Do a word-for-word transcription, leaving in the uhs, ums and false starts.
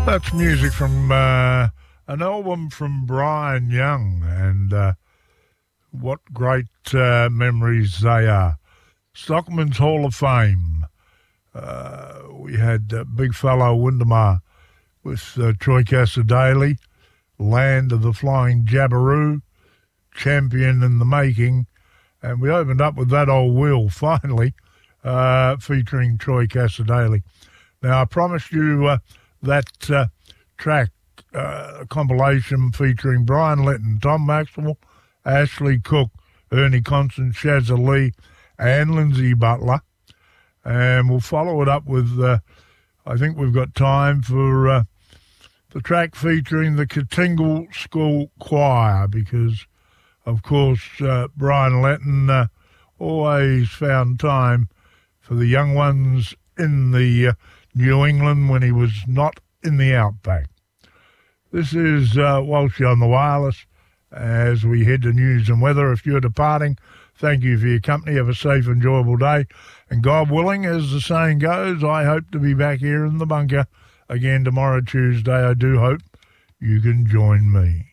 That's music from uh, an album from Brian Young, and uh, what great uh, memories they are. Stockman's Hall of Fame. Uh, we had uh, big fellow Windemar with uh, Troy Cassar-Daley, Land of the Flying Jabberoo, Champion in the Making, and we opened up with That Old Wheel, finally, uh, featuring Troy Cassar-Daley. Now, I promised you uh, that uh, track uh, compilation featuring Brian Litton, Tom Maxwell, Ashley Cook, Ernie Constant, Shazza Lee, and Lindsay Butler. And we'll follow it up with, uh, I think we've got time for uh, the track featuring the Katingle School Choir, because, of course, uh, Brian Litton uh, always found time for the young ones in the uh, New England when he was not in the Outback. This is uh, Walshy on the Wireless as we head to news and weather. If you're departing, thank you for your company. Have a safe, enjoyable day. And God willing, as the saying goes, I hope to be back here in the bunker again tomorrow, Tuesday. I do hope you can join me.